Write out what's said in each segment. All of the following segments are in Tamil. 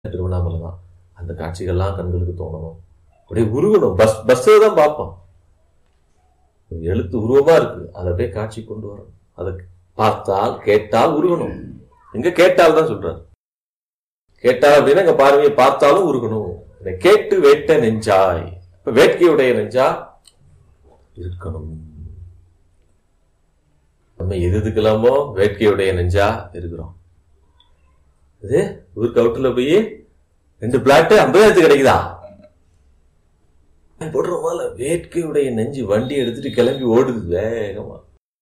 திருவண்ணாமலை தான். அந்த காட்சிகள்லாம் கண்களுக்கு தோணணும், அப்படியே உருகணும். பஸ்ஸை தான் பார்ப்போம், எழுத்து உருவமா இருக்கு, அதை அப்படியே காட்சி கொண்டு வரணும். அதை பார்த்தால் கேட்டால் உருகணும். எங்க கேட்டால் தான் சொல்றாரு. கேட்டால் அப்படின்னா எங்க பார்வையை பார்த்தாலும் உருகணும். கேட்டு வேட்ட நெஞ்சாய், இப்ப வேட்கையுடைய நெஞ்சா இருக்கணும். நம்ம எதுக்கலாமோ வேட்கையுடைய நெஞ்சா இருக்கிறோம். இது ஊருக்கு அவுட்டுல போய் 2 பிளாட் 50,000 கிடைக்குதா போடுறோமால. வேட்கையுடைய நெஞ்சு வண்டி எடுத்துட்டு கிளம்பி ஓடுது வேகமா.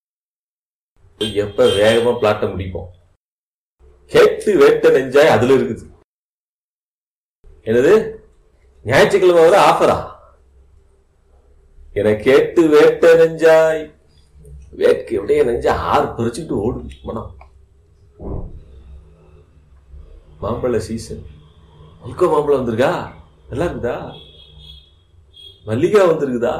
எப்ப வேகமா பிளாட்ட முடிப்போம். கேட்டு வேட்ட நெஞ்சாய் அதுல இருக்குது. என்னது ஞாயிற்றுக்கிழமை வர ஆஃபரா? என கேட்டு வேட்ட நெஞ்சாய், வேட்கையுடைய நெஞ்சா ஆறு பறிச்சுட்டு ஓடுது மனம். மாம்பழ சீசன், மல்கோ மாம்பழம் வந்திருக்கா, நல்லா இருக்குதா, மல்லிகா வந்திருக்குதா.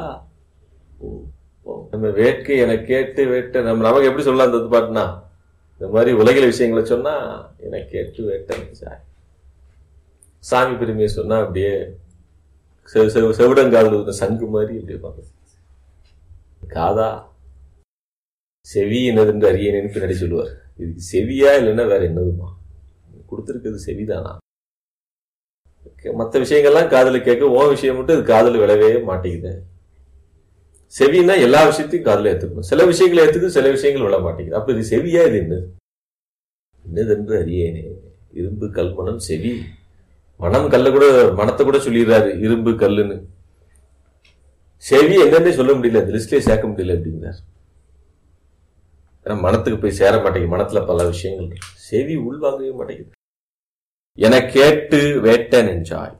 நம்ம வேட்கை என கேட்டு வேட்ட நமக்கு எப்படி சொல்லலாம் அந்த பாட்டுனா, இந்த மாதிரி உலகில விஷயங்களை சொன்னா என கேட்டு வேட்ட சாமி பெருமையை சொன்னா அப்படியே செவிடங்காது சங்கு மாதிரி அப்படியே பார்க்க. காதா செவி என்னதுன்னு அறியேன்னு பின்னாடி சொல்லுவார். இதுக்கு செவியா இல்லைன்னா வேற என்னதுமா கொடுத்துருக்குது, செவிதானா? மற்ற விஷயங்கள்லாம் காதல கேட்க, ஓ விஷயம் மட்டும் இது காதல விழவே மாட்டேங்குது. செவின்னா எல்லா விஷயத்தையும் காதல ஏத்துக்கணும், சில விஷயங்களை ஏத்துக்கு, சில விஷயங்கள் விழ மாட்டேங்குது. அப்ப இது செவியா, இது என்னதென்று அறியேனே. இரும்பு கல்மணம் செவி, மனம் கல்ல கூட, மனத்தை கூட சொல்லிடுறாரு இரும்பு கல்லுன்னு. செவி என்னன்னே சொல்ல முடியல, இந்த லிஸ்ட்லயே சேர்க்க முடியல அப்படிங்கிறார். மனத்துக்கு போய் சேர மாட்டேங்குது, மனத்துல பல விஷயங்கள் இருக்கு, செவி உள்வாங்கவே மாட்டேங்குது. என கேட்டு வேட்ட நெஞ்சாய்,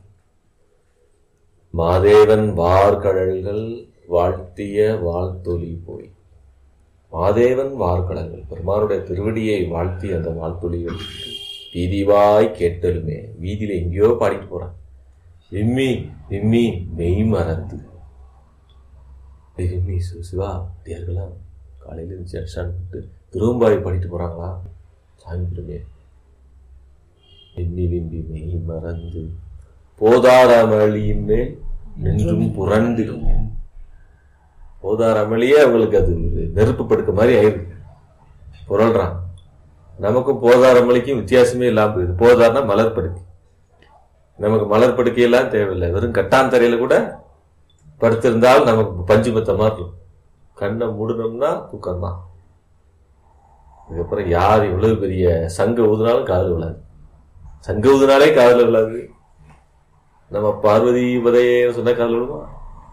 மாதேவன் வார்கழல்கள் வாழ்த்திய வாழ்த்தொலி போய். மாதேவன் வார்கழல்கள், பெருமானுடைய திருவடியை வாழ்த்தி அந்த வாழ்த்தொலிகள் வீதிவாய் கேட்டலுமே. வீதியில எங்கேயோ பாடிட்டு போறான். விம்மி விம்மி மெய் மறந்து விம்மி சிவா தேர்களா காலையில இருந்துச்சு திரும்பாய் பாடிட்டு போறாங்களா சாமி பெருமையை. விம்மி விம்மி மெய் மறந்து போதார அமளியின் மேல் நின்றும் புரண்டிடும். போதார அமளியே அவங்களுக்கு அது நெருப்பு படுக்க மாதிரி ஆயிருக்கு, புரள்றான். நமக்கும் போதார அமளிக்கும் வித்தியாசமே இல்லாம போயிடுது. போதார்னா மலர் படுக்கை, நமக்கு மலர் படுக்கையெல்லாம் தேவையில்லை, வெறும் கட்டாந்தரையில கூட படுத்திருந்தால் நமக்கு பஞ்சு பத்த மாதிரி இருக்கும். கண்ணை மூடணும்னா தூக்கம்தான். அதுக்கப்புறம் யார் இவ்வளவு பெரிய சங்க ஊதுனாலும் காதல் விழாது. சங்க ஊதுனாலே காதல் விழாது. நம்ம பார்வதி உதய சொன்ன காதல் விழுமா?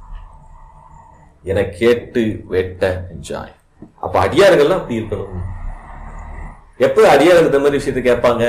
என கேட்டு வேட்ட என்ஜாய். அப்ப அடியார்கள்லாம் அப்படி இருக்கணும். எப்ப அடியார்கள் இந்த மாதிரி விஷயத்த கேட்பாங்க?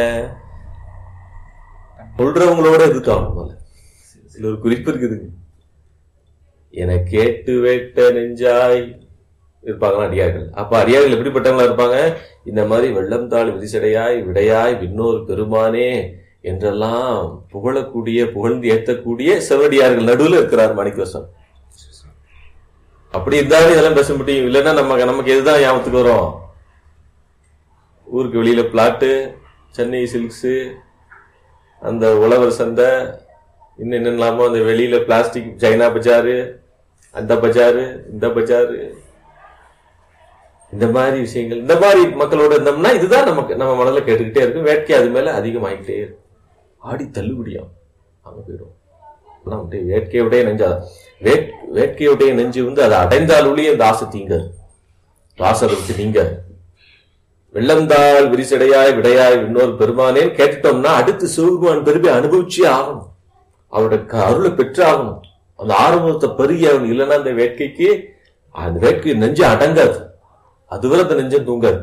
சொல்றவங்களோட இருக்காங்க. இதுல ஒரு குறிப்பு இருக்குதுங்க. என கேட்டு வேட்ட நெஞ்சாய் இருப்பாங்களா அடியார்கள். அப்ப அடியார்கள் எப்படிப்பட்டவங்களா இருப்பாங்க? இந்த மாதிரி வெள்ளம் தாள் விரிசடையாய் விடையாய் விண்ணோர் பெருமானே என்றெல்லாம் புகழக்கூடிய, புகழ்ந்து ஏற்றக்கூடிய செவடியார்கள் நடுவில் இருக்கிறார் மாணிக்கவாசகர். அப்படி இருந்தாலும் இதெல்லாம் பேச முடியும். இல்லைன்னா நமக்கு எதுதான் ஞாபகத்துக்கு வரும்? ஊருக்கு வெளியில பிளாட்டு, சென்னை சில்க்ஸ், அந்த உழவர் சந்தை, இன்னும் என்னெல்லாமோ அந்த வெளியில பிளாஸ்டிக், சைனா பஜாரு, அந்த பஜாரு, இந்த பஜாரு, இந்த மாதிரி விஷயங்கள். இந்த மாதிரி மக்களோட இருந்தோம்னா இதுதான் நம்ம மனதில் கேட்டுக்கிட்டே இருக்கும். வேட்கை அது மேல அதிகமாகிட்டே இருக்கும். ஆடி தள்ளுபடியும் அங்க போயிடும். வேட்கையுடைய நெஞ்சா, வேட்கையுடைய நெஞ்சு அதை அடைந்தால் ஒழிய அந்த ஆசை தீங்காது, வாசலுக்கு நீங்க. வெள்ளந்தாள் விரிசடையாய் விடையாய் இன்னொரு பெருமானேன்னு கேட்டுட்டோம்னா அடுத்து சிவபெருமான் பெருமை அனுபவிச்சே ஆகணும், அவருடைய அருளை பெற்று ஆகணும், அந்த ஆரம்பத்தை பெருகி ஆகணும். இல்லைன்னா அந்த வேட்கைக்கு, அந்த வேட்கை நெஞ்சு அடங்காது, அதுவரை அந்த நெஞ்சம் தூங்காது.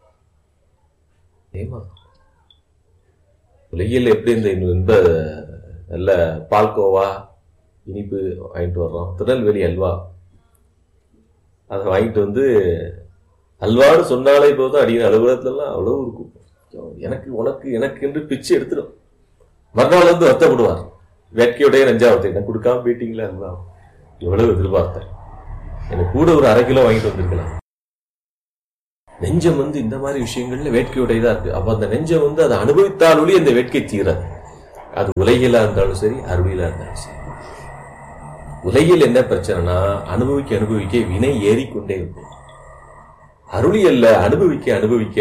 உலகில் எப்படி இந்த நல்ல பால்கோவா இனிப்பு வாங்கிட்டு வர்றோம், திருநெல்வேலி அல்வா, அதை வாங்கிட்டு வந்து அல்வான்னு சொன்னாலே போதும் அடிக்கிற அலுவலகத்துலாம் அவ்வளவு இருக்கும். எனக்கு உனக்கு எனக்கு என்று பிச்சு எடுத்துடும். மறுநாள் வந்து வருத்தப்படுவார். வேட்கையுடைய நெஞ்சாவத்தை எனக்கு கொடுக்காம போயிட்டீங்களா அல்வா, எவ்வளவு எதிர்பார்த்தேன், எனக்கு கூட ஒரு 1/2 கிலோ வாங்கிட்டு வந்திருக்கலாம். நெஞ்சம் இந்த மாதிரி விஷயங்கள்ல வேட்கையுடையதா இருக்கு. அப்ப அந்த நெஞ்சம் அதை அனுபவித்தால் ஒளி அந்த வேட்கை தீராது. அது உலகிலா இருந்தாலும் சரி, அருளிலா இருந்தாலும் சரி. உலகில் என்ன பிரச்சனைனா, அனுபவிக்க வினை ஏறிக்கொண்டே இருக்கும். அருளியல்ல அனுபவிக்க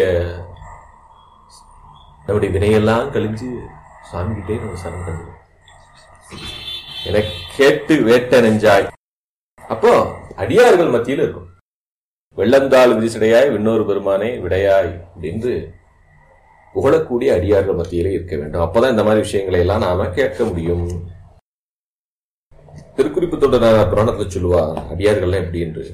நம்முடைய வினையெல்லாம் கழிஞ்சு சாமி கிட்டே நம்ம சரணடைஞ்சிடும். என கேட்டு வேட்ட நெஞ்சாய். அப்போ அடியார்கள் மத்தியில் இருக்கும். வெள்ளந்தாள் விதிசடையாய் விண்ணோர் பெருமானே விடையாய் என்று புகழக்கூடிய அடியார்கள் மத்தியிலே இருக்க வேண்டும். அப்பதான் இந்த மாதிரி விஷயங்களை எல்லாம் நாம கேட்க முடியும். திருக்குறிப்பு தொண்டர் புராணத்தில் சொல்லுவார் அடியார்கள் எப்படி என்று.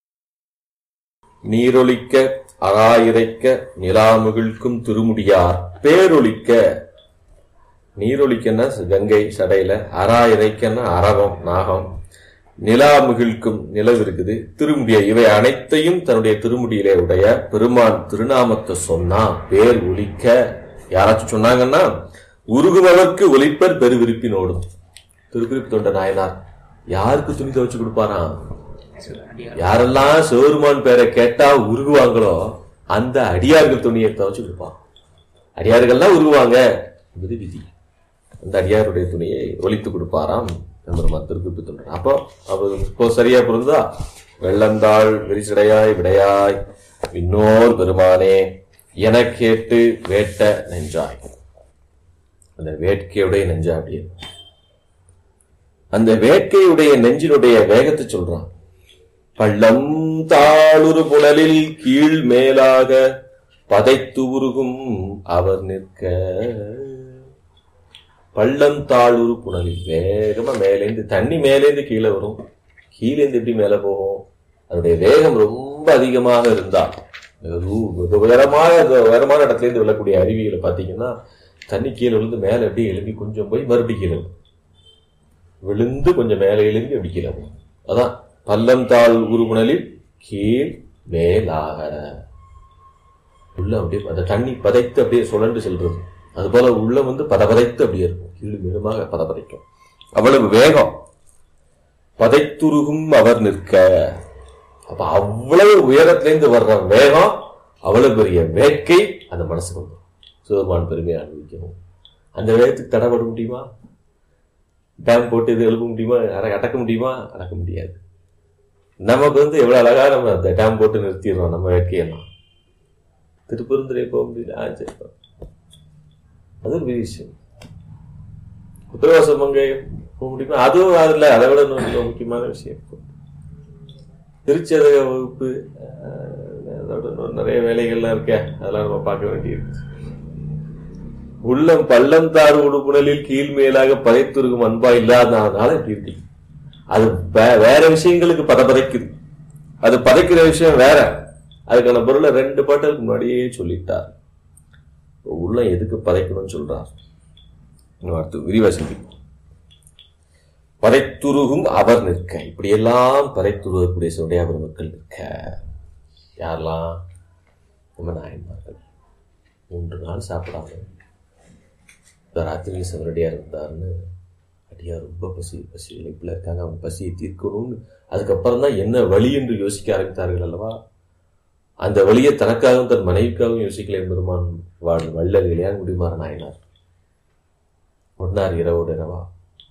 நீரொலிக்க அராயிரைக்க நிலாமுகிழ்க்கும் திருமுடியார் பேரொலிக்க. நீரொலிக்கன்னா கங்கை சடையில, அராயிரைக்கன்னா அரவம் நாகம், நிலாமுகிழ்க்கும் நிலவு இருக்குது, திருமுடிய, இவை அனைத்தையும் தன்னுடைய திருமுடியிலே உடைய பெருமான் திருநாமத்தை சொன்னா பேர் ஒலிக்க. யாராச்சும் சொன்னாங்கன்னா உருகுபவர்க்கு ஒலிப்பர் பெருவிருப்பினோடும். திருக்குறிப்பு தொண்ட நாயனார் யாருக்கு துணி துவைச்சு கொடுப்பாராம்? யாரெல்லாம் சிவருமான் பேரை கேட்டா உருகுவாங்களோ அந்த அடியார்கள் துணியை துவைச்சு கொடுப்பான். அடியார்கள்லாம் உருகுவாங்க என்பது விதி. அந்த அடியாருடைய துணியை ஒலித்து கொடுப்பாராம் நம்ம திருக்குறிப்பு தொண்டர். அப்போ சரியா பொருந்தா? வெள்ளந்தாள் விரிசடையாய் விடையாய் விண்ணோர் பெருமானே என கேட்டு வேட்ட நெஞ்சாய். அந்த வேட்கையுடைய நெஞ்சா அப்படியே அந்த வேட்கையுடைய நெஞ்சினுடைய வேகத்தை சொல்றான். பள்ளம் தாளுரு புனலில் கீழ் மேலாக பதைத்து உருகும் அவர் நிற்க. பள்ளம் தாளுரு புனலில் வேகமா மேலேந்து தண்ணி மேலேந்து கீழே வரும். கீழேந்து எப்படி மேல போகும்? அதனுடைய வேகம் ரொம்ப அதிகமாக இருந்தா உயரமான இடத்துல இருந்து விழக்கூடிய அருவிகளை பாத்தீங்கன்னா தண்ணி கீழே விழுந்து மேல எப்படி எழுப்பி கொஞ்சம் போய் மறுபடியும் கீழே விழுந்து கொஞ்சம் மேலே எழுப்பி அப்படி கீழே. அதான் பள்ளம் தாள் உருகுணலில் கீழ் மேலாக உள்ள அப்படியே அந்த தண்ணி பதைத்து அப்படியே சுழன்று செல்றது. அது போல உள்ள பதபதைத்து அப்படியே இருக்கும். கீழ் மேலுமாக பதபதைக்கும். அவ்வளவு வேகம். பதைத்துருகும் அவர் நிற்க. அப்ப அவ்வளவு உயரத்திலிருந்து வர்ற வேகம், அவ்வளவு பெரிய வேட்கை அந்த மனசுக்கு வந்துடும். சிவபெருமான் பெருமையை அனுபவிக்கணும். அந்த வேகத்துக்கு தடைபட முடியுமா? டேம் போட்டு இது எழுப்ப முடியுமா? அடக்க முடியுமா? அடக்க முடியாது. நமக்கு எவ்வளவு அழகா நம்ம அந்த டேம் போட்டு நிறுத்திடுறோம் நம்ம வேட்கையெல்லாம். திருப்பெருந்துறை போக முடியல. அது ஒரு பெரிய விஷயம். உத்தரவாசம் அங்கே போக முடியுமா? அதுவும் அதுல அதை விட முக்கியமான விஷயம். திருச்சதக வகுப்பு அதோட நிறைய வேலைகள்லாம் இருக்க, அதெல்லாம் நம்ம பார்க்க வேண்டியிருக்கு. உள்ளம் பள்ளம் தாறு உடுப்புணலில் கீழ் மேலாக பதைத்துருகும் அன்பா இல்லாதனால இப்படி இருக்கு. அது வேற விஷயங்களுக்கு பதைக்குது. அது பதைக்கிற விஷயம் வேற. அதுக்கான பொருளை 2 பாட்டுக்கு முன்னாடியே சொல்லிட்டார். உள்ளம் எதுக்கு பதைக்கணும்னு சொல்றார். அடுத்து விரிவா சிந்திப்போம். பதைத்துருகும் அவர் நிற்க. இப்படியெல்லாம் பதைத்துருகக்கூடிய சிவடைய பெருமக்கள் நிற்க. யாரெல்லாம்? நம்ம நாயன்மார்கள் 3 நாள் சாப்பிடாம ராத்திரியில் சிவரடியார் இருந்தாருன்னு அடியார் ரொம்ப பசி இழைப்புல இருக்காங்க. அவங்க பசியை தீர்க்கணும்னு அதுக்கப்புறம் தான் என்ன வழி என்று யோசிக்க ஆரம்பித்தார்கள் அல்லவா? அந்த வழியை தனக்காகவும் தன் மனைவிக்காகவும் யோசிக்கல பெருமான் வள்ளல் இளையான் முடிமாற நாயனார் ஒன்னார் இரவோடு இரவா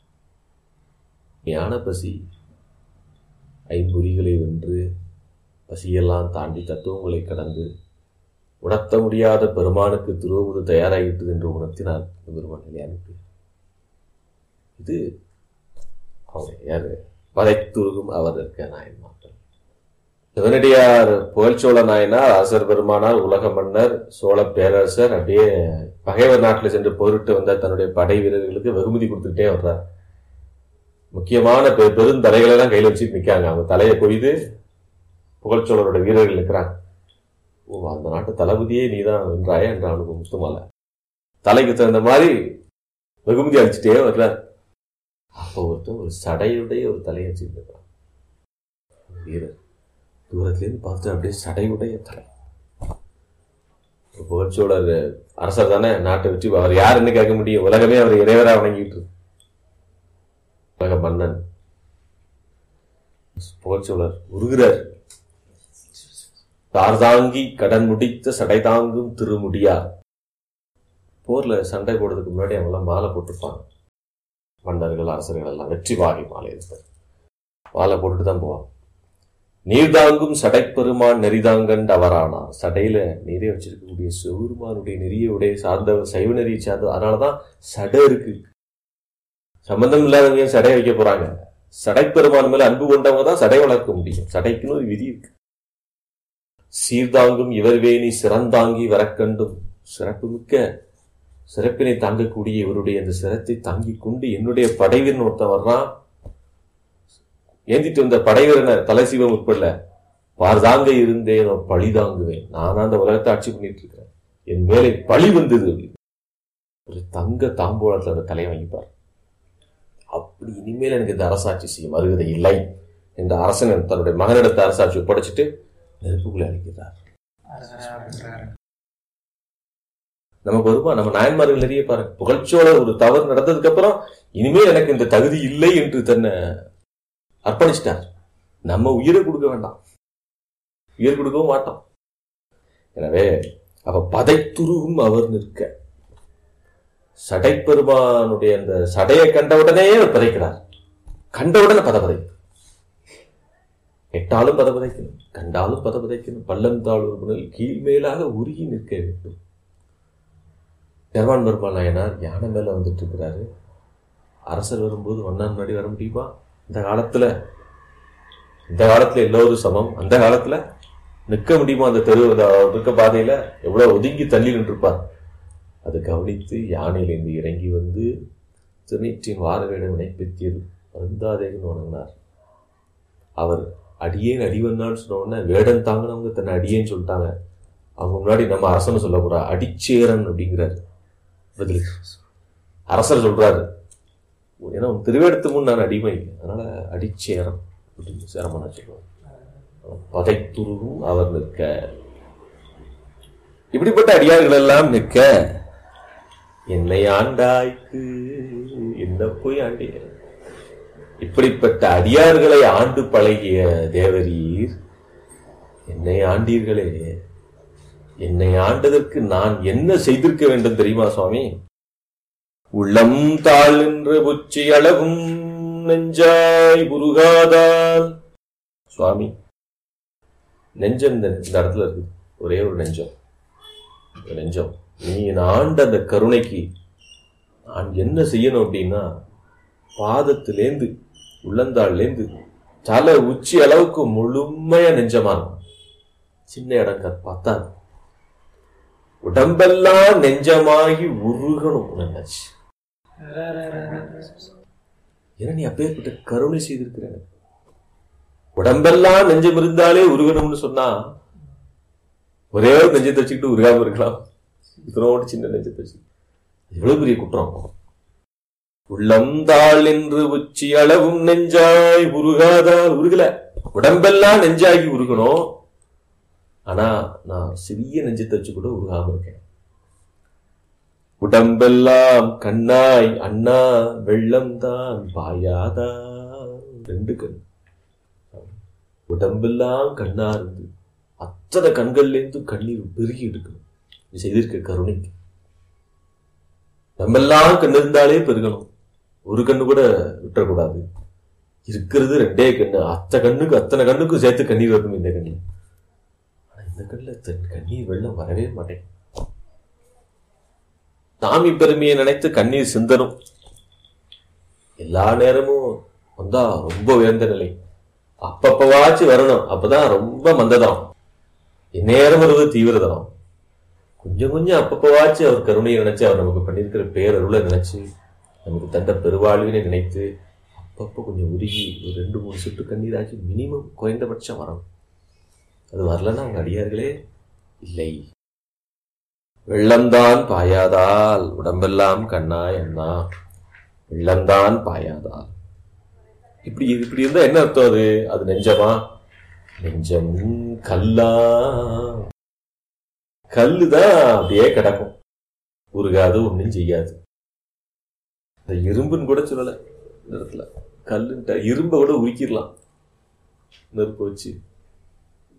ஞான பசி 5 பொறிகளை வென்று பசியெல்லாம் தாண்டி தத்துவங்களை கடந்து உணர்த்த முடியாத பெருமானுக்கு திருவுவது தயாராகிட்டது என்று உணர்த்தினார் பெருமான் நிலையானுக்கு. இது அவங்க யாரு? பதைத்துருகும் அவர் இருக்க நாயன்மார்கள். சிவனடியார் புகழ்ச்சோழ நாயனார், அரசர் பெருமானார், உலக மன்னர், சோழ பேரரசர் அப்படியே பகைவர் நாட்டில் சென்று போரிட்டு வந்த தன்னுடைய படை வீரர்களுக்கு வெகுமதி கொடுத்துக்கிட்டே வர்றார். முக்கியமான பெருந்தலைகளெல்லாம் கையில் வச்சுட்டு நிற்காங்க. அவங்க தலையை கொய்து புகழ்ச்சோழரோட வீரர்கள் நிற்கிறாங்க. அந்த நாட்டு தளபதியே நீதான் வென்றாய என்ற அனுபவம் முத்துமால தலைக்கு தகுந்த மாதிரி வெகுமதி அடிச்சுட்டே வர்றார். அப்போ ஒருத்தர் ஒரு சடையுடைய ஒரு தலையை வச்சுருக்கிறான் வீரர். தூரத்திலேருந்து பார்த்து அப்படியே சடையுடைய தலை. புகழ்ச்சோழர் அரசர் தானே, நாட்டை வச்சு அவர் யாருன்னு கேட்க முடியும்? உலகமே அவர் இறைவரா வணங்கிட்டு உலக மன்னன். புகழ்ச்சோழர் உருகிறார். தார்தாங்கி கடன் முடித்த சடை தாங்கும் திருமுடியார். போர்ல சண்டை போடுறதுக்கு முன்னாடி அவங்களாம் மாலை போட்டுருப்பாங்க. மன்னர்கள் அரசர்கள் எல்லாம் வெற்றி வாகை மாலை இருப்பார், மாலை போட்டுட்டு தான் போவாங்க. நீர்தாங்கும் சடைப்பெருமான் நெறிதாங்கண்டு அவரானா. சடையில நீரே வச்சிருக்கக்கூடிய சிவபெருமானுடைய நெறியுடைய சார்ந்தவர், சைவ நெறியை சார்ந்தவர். அதனாலதான் சடை இருக்கு. சம்பந்தம் இல்லாதவங்க சடை வைக்க போறாங்க. சடைப்பெருமான் மேல அன்பு கொண்டவங்க தான் சடை வளர்க்க முடியும். சடைக்குன்னு ஒரு விதி இருக்கு. சீர்தாங்கும் இவர்வேணி சிறந்தாங்கி வரக்கண்டும். சிறப்பு மிக்க சிறப்பினை தாங்கக்கூடிய இவருடைய அந்த சிரத்தை தாங்கிக் கொண்டு என்னுடைய படைவீரன் ஒருத்தன் வர்றான், ஏந்திட்டு வந்த படைவீரனை தலைசீவம் உட்படல பார்தாங்க இருந்தேன் பழி தாங்குவேன். நானா அந்த உலகத்தை ஆட்சி பண்ணிட்டு இருக்கிறேன், என் மேலே பழி வந்தது. ஒரு தங்க தாம்போலத்துல அந்த தலையை வாங்கிப்பார். அப்படி இனிமேல் எனக்கு இந்த அரசாட்சி செய்யும் அருகதை இல்லை என்ற அரசன் தன்னுடைய மகனிடத்தை அரசாட்சி ஒப்படைச்சிட்டு நெருப்புக்குள்ளே அழைக்கிறார். நமக்கு வருமா? நம்ம நாயன்மார்கள் நிறைய பாருங்க, புகழ்ச்சியோட ஒரு தவறு நடந்ததுக்கு அப்புறம் இனிமேல் எனக்கு இந்த தகுதி இல்லை என்று தன்னை அர்ப்பணிச்சிட்டார். நம்ம உயிரை கொடுக்க வேண்டாம், உயிர் கொடுக்கவும் மாட்டோம். எனவே அவ பதைத்துருவும் அவர் நிற்க. சடைப்பெருமானுடைய அந்த சடையை கண்டவுடனே அவர் பதைக்கிறார். கண்டவுடனே பதபதை, எட்டாலும் பதபதைக்கணும், கண்டாலும் பதபதைக்கணும். பள்ளம் தாழ்வுகள் கீழ்மேலாக உருகி நிற்க வேண்டும். பெருமான் பெருமாள் நாயனார் யானை மேல வந்துட்டு இருக்கிறாரு. அரசர் வரும்போது ஒன்னான் முன்னாடி வர முடியுமா? இந்த காலத்துல எல்லோரும் சமம். அந்த காலத்துல நிற்க முடியுமா? அந்த தெரு இருக்க பாதையில எவ்வளவு ஒதுங்கி தள்ளி நின்றுப்பார். அது கவனித்து யானையிலிருந்து இறங்கி வந்து திருநீற்றின் வாரவேடம் வினைப்பெற்றியது அருந்தாதேன்னு வணங்கினார். அவர் அடியேன் அடிவன்னான்னு சொன்ன உடனே வேடம் தாங்கினவங்க தன்னை அடியேன்னு சொல்லிட்டாங்க. அவங்க முன்னாடி நம்ம அரசன்னு சொல்ல போறா, அடிச்சேரன் அப்படிங்கிறாரு பதிலுக்கு. அரசர் சொல்றாரு, ஏன்னா திருவேடத்து முன் நான் அடிமை, அதனால அடிச்சேரன் அப்படின்னு சேரமான சொல்லுவார். பதைத்துருவும் அவர் நிற்க. இப்படிப்பட்ட அடியார்கள் எல்லாம் நிற்க, என்னை ஆண்டாய்க்கு என்ன போய் ஆண்டிய. இப்படிப்பட்ட அடியார்களை ஆண்டு பழகிய தேவரீர் என்னை ஆண்டீர்களே. என்னை ஆண்டதற்கு நான் என்ன செய்திருக்க வேண்டும் தெரியுமா சுவாமி? உள்ளம் தாழ் என்று புச்சி அளவும் நெஞ்சாய் உருகாதால். சுவாமி, நெஞ்சம் இந்த இடத்துல இருக்கு, ஒரே ஒரு நெஞ்சம். நெஞ்சம் நீ ஆண்ட அந்த கருணைக்கு நான் என்ன செய்யணும் அப்படின்னா, பாதத்திலேந்து உள்ளந்தாள்லேந்து தலை உச்சி அளவுக்கு முழுமையா நெஞ்சமா இருக்கும். சின்ன இடம் பார்த்தா உடம்பெல்லாம் நெஞ்சமாகி உருகணும் நினைச்சு. ஏன்னா நீ அப்பேற்பட்ட கருணை செய்திருக்கிற. உடம்பெல்லாம் நெஞ்சம் இருந்தாலே உருகணும்னு சொன்னா ஒரே ஒரு நெஞ்சத்தை வச்சுக்கிட்டு உருகாம இருக்கலாம். இதனோடு சின்ன நெஞ்சத்தை வச்சு எவ்வளவு பெரிய குற்றம். உள்ளந்தாள் என்று உச்சி அளவும் நெஞ்சாய் உருகாதால். உருகல, உடம்பெல்லாம் நெஞ்சாகி உருகணும். ஆனா நான் சிறிய நெஞ்சத்தை வச்சு கூட உருகாம இருக்கேன். உடம்பெல்லாம் கண்ணாய் அண்ணா வெள்ளம் தான் பாயாதா. ரெண்டு கண், உடம்பெல்லாம் கண்ணா இருந்து அத்தனை கண்கள்ல இருந்து கண்ணீர் பெருகி எடுக்கணும். நீ செய்திருக்க கருணைக்கு. நம்மெல்லாம் கண்ணு இருந்தாலே பெருகணும், ஒரு கண்ணு கூட விட்டுறக்கூடாது. இருக்கிறது ரெண்டே கண்ணு, அத்தனை கண்ணுக்கும் சேர்த்து கண்ணீர் வரணும் இந்த கண்ணு. ஆனா இந்த கண்ணுல கண்ணீர் வெள்ளம் வரவே மாட்டேன். சாமி பெருமையை நினைத்து கண்ணீர் சிந்தனும். எல்லா நேரமும் வந்தா ரொம்ப உயர்ந்த நிலை, அப்பப்பவாச்சு வரணும், அப்பதான் ரொம்ப மந்ததனம். இந்நேரம் வருவது தீவிரதனம். கொஞ்சம் கொஞ்சம் அப்பப்பவாச்சு அவர் கருணையை நினைச்சு, அவர் நமக்கு பண்ணியிருக்கிற பேரருளை நினைச்சு, நமக்கு தந்த பெருவாழ்வினை நினைத்து அப்பப்போ கொஞ்சம் உருகி ஒரு 2-3 சொட்டு கண்ணீராச்சு மினிமம் குறைந்தபட்சம் வரணும். அது வரலன்னா அவங்க அடியார்களே இல்லை. வெள்ளம்தான் பாயாதால் உடம்பெல்லாம் கண்ணாய் அண்ணா. வெள்ளம்தான் பாயாதால். இப்படி இருந்தா என்ன அர்த்தம்? அது நெஞ்சமா? நெஞ்சம் கல்லா. கல்லுதான் அப்படியே கிடக்கும், உருகாது, ஒன்னும் செய்யாது. இரும்புன்னு கூட சொல்லல இந்த இடத்துல. கல்லுன்ட்ட இரும்பை கூட உருக்கிடலாம், நெருப்பு வச்சு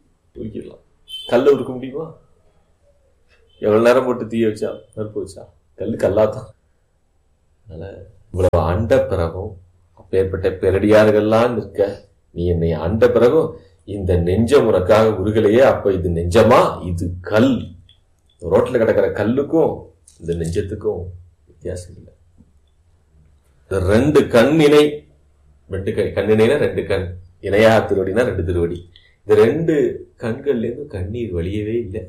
உருக்கிடலாம். கல்லை உருக்க முடியுமா? எவ்வளவு நேரம் போட்டு தீய வச்சா, நெருப்பு வச்சா கல்லு கல்லாதான். அதனால இவ்வளவு ஆண்ட பிறகும் அப்பேற்பட்ட பெரடியார்கள்லாம் நிற்க நீ என்னை ஆண்ட பிறகும் இந்த நெஞ்சம் உனக்காக உருகலையே, அப்ப இது நெஞ்சமா, இது கல். ரோட்ல கிடக்கிற கல்லுக்கும் இந்த நெஞ்சத்துக்கும் வித்தியாசம் இல்லை. ரெண்டு கண் இணை, ரெண்டு கண்ணிணைனா ரெண்டு கண், இணையா திருவடினா ரெண்டு திருவடி. இந்த ரெண்டு கண்கள்ல இருந்து கண்ணீர் வழியவே இல்லை.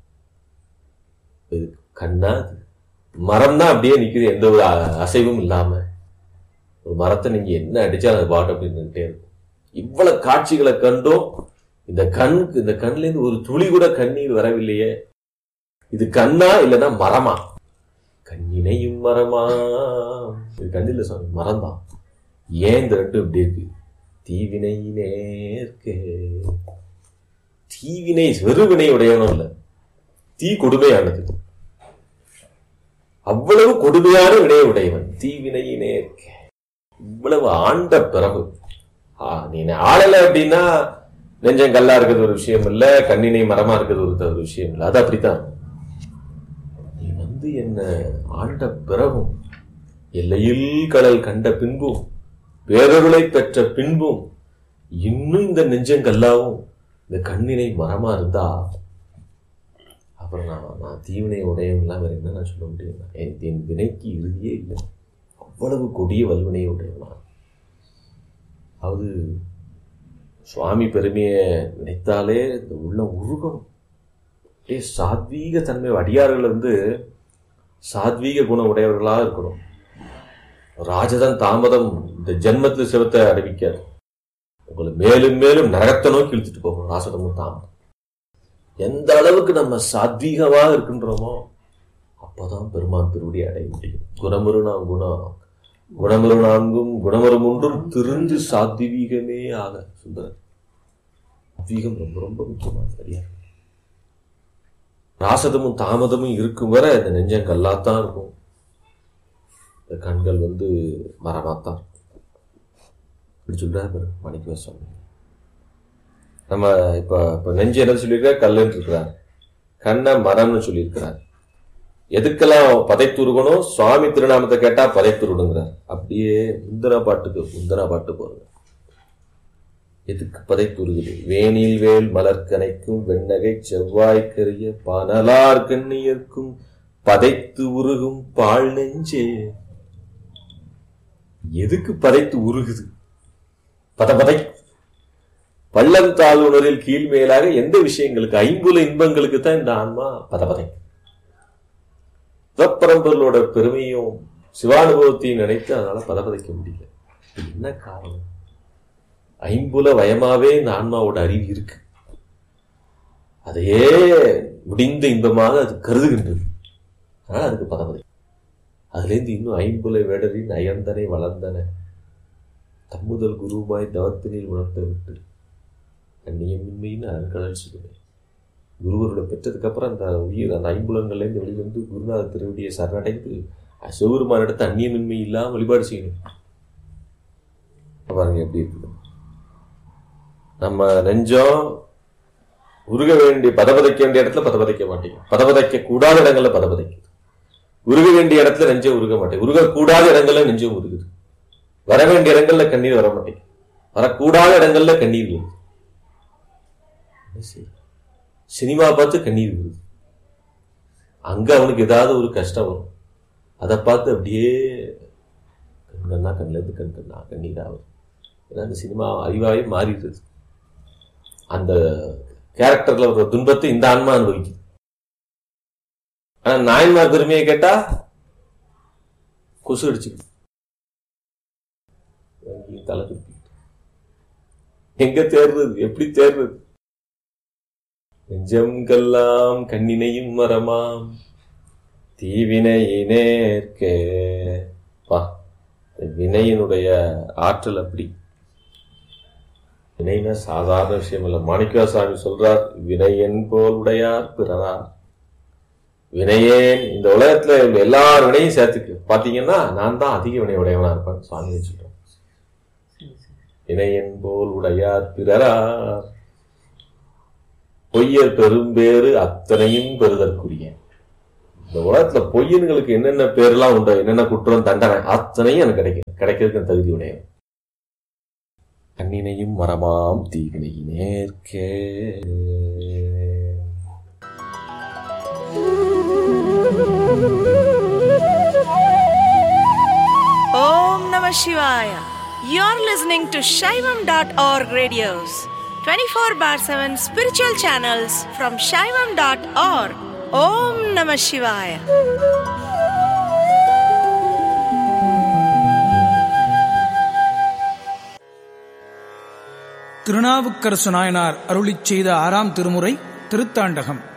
கண்ணா மரம் தான் அப்படியே நிக்குது, எந்த ஒரு அசைவும் இல்லாம. ஒரு மரத்தை நீங்க என்ன அடிச்சா அது பாட்டு அப்படின்னு இருக்கும். இவ்வளவு காட்சிகளை கண்டும் இந்த கண்ல இருந்து ஒரு துளி கூட கண்ணீர் வரவில்லையே. இது கண்ணா இல்லைன்னா மரமா? கண்ணினையும் மரமா? இது கண்ணில் சாமி, மரம் தான். ஏன் இந்த ரெண்டும் இப்படி இருக்கு? தீவினையினேற்கே. தீவினை வெறுவினை உடையவனும் இல்ல, தீ கொடுமையானது, அவ்வளவு கொடுமையான வினைய உடையவன். தீவினையினேற்கே. இவ்வளவு ஆண்ட பிறகு நீ ஆளல அப்படின்னா நெஞ்சம் கல்லா இருக்கிறது ஒரு விஷயம் இல்ல, கண்ணினை மரமா இருக்கிறது ஒரு விஷயம் இல்ல. அது அப்படித்தான். நீ வந்து என்ன ஆண்ட பிறகும், எல்லையில் கடல் கண்ட பின்பும், பேரருளை பெற்ற பின்பும் இன்னும் இந்த நெஞ்சம் கல்லாவும் இந்த கண்ணினை மரமா இருந்தா அப்புறம் நான் தீவினை உடையவன்லாம் வேற என்ன நான் சொல்ல முடியும்? என் வினைக்கு இறுதியே இல்லை. அவ்வளவு கொடிய வல்வினை உடையவனா. அதாவது சுவாமி பெருமையை நினைத்தாலே இந்த உள்ளம் உருகணும். சாத்வீக தன்மை, அடியார்கள் வந்து சாத்வீக குணம் உடையவர்களா இருக்கணும். ராஜதன் தாமதம் இந்த ஜென்மத்தில் சிவத்தை அறிவிக்காது, உங்களை மேலும் மேலும் நரகத்தை நோக்கி இழுத்துட்டு போகணும். ராசதமும் தாமதம். எந்த அளவுக்கு நம்ம சாத்வீகமாக இருக்கின்றோமோ அப்பதான் பெருமான் திருவடி அடைய முடியும். குணமுறு நாம் குணமுறு நான்கும் குணமுறு மூன்றும் திருந்து சாத்வீகமே ஆக. சுந்தரர் சாத்வீகம் ரொம்ப ரொம்ப முக்கியமான. சரியா ராசதமும் தாமதமும் இருக்கும் வரை இந்த நெஞ்சம் கல்லாத்தான் இருக்கும், இந்த கண்கள் வந்து மரமாத்தான் இருக்கும். இப்படி சொல்றாரு மாணிக்க சுவாமி. நம்ம இப்ப நெஞ்சு என்ன சொல்லியிருக்காரு? கல்லுன்னு இருக்கிறார். கண்ணை மரம்னு சொல்லியிருக்கிறார். எதுக்கெல்லாம் பதைத்துருகணும்? சுவாமி திருநாமத்தை கேட்டா பதைத்துருடுங்கிறார். அப்படியே முந்தனா பாட்டு போறது. எதுக்கு பதைத்துருகுது? வேணில் வேல் மலர்கனைக்கும் வெண்ணகை செவ்வாய்க்கரிய பனலார் கண்ணியர்க்கும் பதைத்து உருகும் பால் நெஞ்சே. எதுக்கு பதைத்து உருகுது? பதை பள்ளம் தாழ்வுணரில் கீழ் மேலாக எந்த விஷயங்களுக்கு? ஐம்புல இன்பங்களுக்கு தான் இந்த ஆன்மா பதபதை. சிவப்பரம்பர்களோட பெருமையும் சிவானுபவத்தையும் நினைத்து அதனால பதபதைக்க முடியல. என்ன காரணம்? ஐம்புல வயமாவே இந்த ஆன்மாவோட அறிவு இருக்கு, அதையே முடிந்த இன்பமாக அது கருதுகின்றது. அதனால அதுக்கு பதபதை. அதுல இருந்து இன்னும் ஐம்புல வேடரின் அயர்ந்தனை வளர்ந்தன தம்முதல் குருவாய் தவத்தினில் உணர்த்த விட்டு அந்நியமின்மைன்னு அருங்கடல் சொல்லுவேன். குருவரோட பெற்றதுக்கு அப்புறம் அந்த உயிர் அந்த ஐம்புலங்கள்லேருந்து வெளிவந்து குருநாத திருவடியை சரணடைந்து சிவபெருமான் இடத்த அந்நியமின்மை இல்லாம வழிபாடு செய்யணும். பாருங்க எப்படி இருக்குது. நம்ம நெஞ்சம் உருக வேண்டிய பதபதைக்க வேண்டிய இடத்துல பதபதைக்க மாட்டேங்க, பதபதைக்க கூடாத இடங்கள்ல பதபதைக்குது. உருக வேண்டிய இடத்துல நெஞ்சம் உருக மாட்டேங்குது, உருகக்கூடாத இடங்கள்ல நெஞ்சம் உருகுது. வர வேண்டிய இடங்கள்ல கண்ணீர் வர மாட்டேங்குது, வரக்கூடாத இடங்கள்ல கண்ணீர் வருது. சினிமா பார்த்து கண்ணீர் வருது, அங்க அவனுக்கு ஏதாவது ஒரு கஷ்டம் வரும், அதை பார்த்து அப்படியே கண்ணா கண்ணில இருந்து கண்ணா கண்ணீர் ஆகும். ஏன்னா அந்த சினிமா அறிவாயே மாறிடுது. அந்த கேரக்டர்ல ஒரு துன்பத்தை இந்த ஆன்மா அனுபவிக்குது. ஆனா நாயன்மார் பெருமையை கேட்டா கொசு அடிச்சுக்கிட்டு தலை துப்பி எங்க தேர்றது? எப்படி தேர்றது? நெஞ்சம்கெல்லாம் கண்ணினையும் மரமாம் தீவினையினேற்கே. வினையினுடைய ஆற்றல் அப்படி. வினைனா சாதாரண விஷயம் இல்ல. மாணிக்கவாசாமி சொல்றார், வினையன் போல் உடையார் பிறரார். வினையேன் இந்த உலகத்துல எல்லார் வினையும் சேர்த்துக்கு பாத்தீங்கன்னா நான் தான் அதிக வினை உடையவனா இருப்பேன் சுவாமி சொல்றேன். வினையன் போல் உடையார் பிறரார் பொய்யர் பெரும்பேறு அத்தனையும் பெறுதற்குரிய. இந்த உலகத்துல பொய்யன்களுக்கு என்னென்ன பேர்லாம் உண்டோ, என்னென்ன குற்றம் தண்டனை அத்தனையும் எனக்கு கிடைக்கிறதுக்கு தகுதி உடையவன். கண்ணினையும் மரமாம் தீவினை நேர்க்கே. Om Namah Shivaya. You're listening to Shaivam.org radios, 24/7 spiritual channels from Shaivam.org. Om Namah Shivaya. Thirunavukkarasu Nayanar அருளிச் செய்த 6ஆம் திருமுறை திருத்தாண்டகம்.